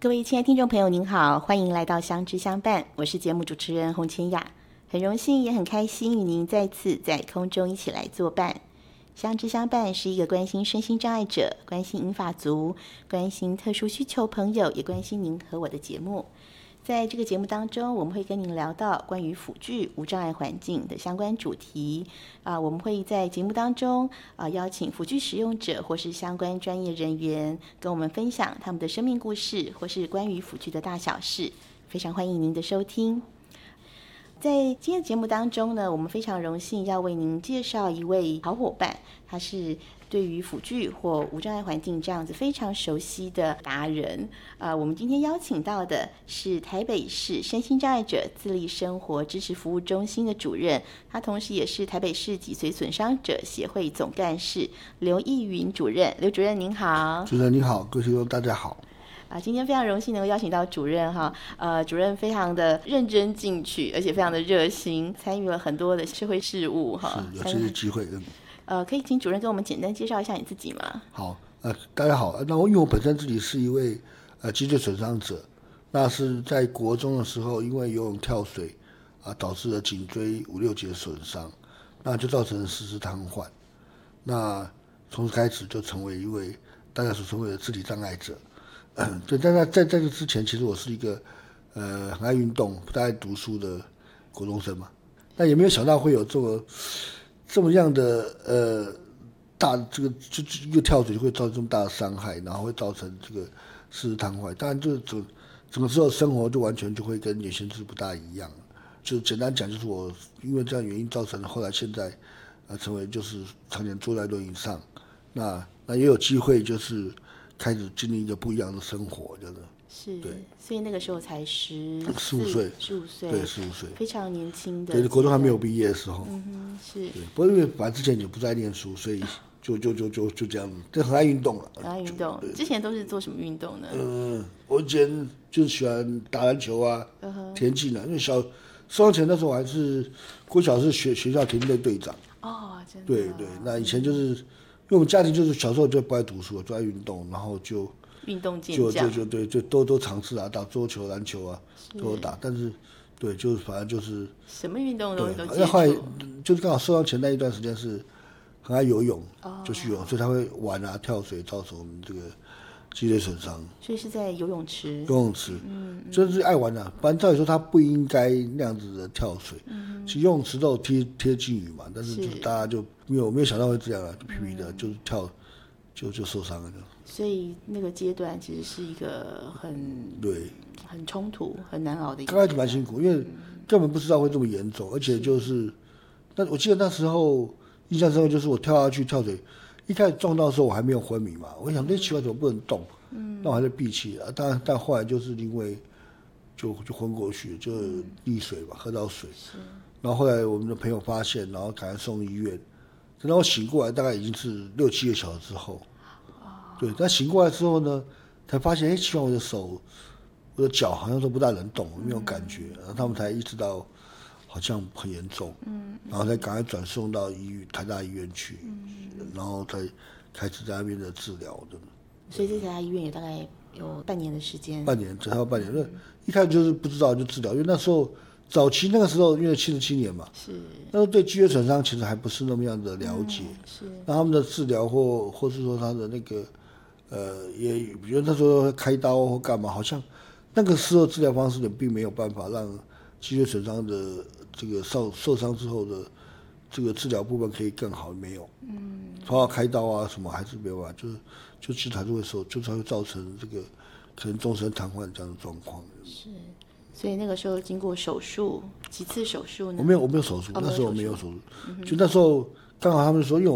各位亲爱的听众朋友您好，欢迎来到相知相伴，我是节目主持人洪千雅，很荣幸也很开心与您再次在空中一起来作伴。相知相伴是一个关心身心障碍者、关心银发族、关心特殊需求朋友，也关心您和我的节目。在这个节目当中，我们会跟您聊到关于辅具无障碍环境的相关主题我们会在节目当中邀请辅具使用者或是相关专业人员跟我们分享他们的生命故事，或是关于辅具的大小事。非常欢迎您的收听。在今天的节目当中呢，我们非常荣幸要为您介绍一位好伙伴，他是对于辅具或无障碍环境这样子非常熟悉的达人。我们今天邀请到的是台北市身心障碍者自立生活支持服务中心的主任，他同时也是台北市脊髓损伤者协会总干事刘义云主任。刘主任您好。 主任您好，各位听众大家好。 今天非常荣幸能够邀请到主任主任非常的认真进取，而且非常的热心，参与了很多的社会事务是有这些机会可以请主任跟我们简单介绍一下你自己吗？ 好，大家好。那因为我本身自己是一位脊椎损伤者，那是在国中的时候因为游泳跳水导致了颈椎5、6节损伤，那就造成了四肢瘫痪。那从此开始就成为一位大家所称为的肢体障碍者。对，但在这之前，其实我是一个很爱运动、不太爱读书的国中生嘛。那也没有想到会有这么样的大这个就一个跳水就会造成这么大的伤害，然后会造成这个四肢瘫痪。当然，就是整个之后生活就完全就会跟原先是不大一样。就简单讲，就是我因为这样原因造成后来现在成为就是常年坐在轮椅上，那也有机会就是开始经历一个不一样的生活，真的是。对，所以那个时候才15 岁，对 ，15岁，非常年轻的。 对，国中还没有毕业的时候。 是。 对，不过因为本来之前也不在念书，所以就这样子，就很爱运动了。 很爱运动，之前都是做什么运动呢？ 我以前就是喜欢打篮球田径因为受伤前那时候我还是国小是学校田径队队长。 真的。 对，那以前就是。因为我们家庭就是小时候就不爱读书，就爱运动，然后就运动健将， 就都尝试打桌球、篮球都有打，但是对，就是反正就是什么运动都接触。 那后来就是刚好受伤前那一段时间是很爱游泳，就去游泳，所以他会玩跳水，造成我们这个脊椎损伤。 所以是在游泳池。 就是爱玩不然照理说他不应该那样子的跳水。其实游泳池都有贴金鱼嘛，但是就是大家就没有想到会这样就皮皮的，就是跳就受伤了。 所以那个阶段其实是一个很冲突、很难熬的一个。 刚开始蛮辛苦，因为根本不知道会这么严重，而且那我记得那时候印象深刻，就是我跳下去跳水，一开始撞到的时候我还没有昏迷嘛，我想奇怪怎么不能动，那我还在闭气但后来就是因为就昏过去，就溺水吧，喝到水。然后后来我们的朋友发现，然后赶快送医院。等到我醒过来，大概已经是6、7个小时之后。对，但醒过来之后呢，才发现，奇怪，我的脚好像都不大能动，没有感觉。然后他们才意识到，好像很严重。然后才赶快转送到台大医院去，然后才开始在那边的治疗的。 所以在台大医院也大概有半年的时间。 只要半年。那一开始就是不知道就治疗，因为那时候。早期那个时候，因为77年嘛，那时候对脊椎损伤其实还不是那么样的了解。那他们的治疗或是说他的那个也比如那时候开刀或干嘛，好像那个时候治疗方式也并没有办法让脊椎损伤的这个受伤之后的这个治疗部分可以更好，没有。包括开刀什么还是没有办法，就是还是会就是会造成这个可能终身瘫痪这样的状况。 是。所以那个时候经过手术几次手术呢？ 我没有手术，那时候我没有手术，就那时候刚好他们说，因为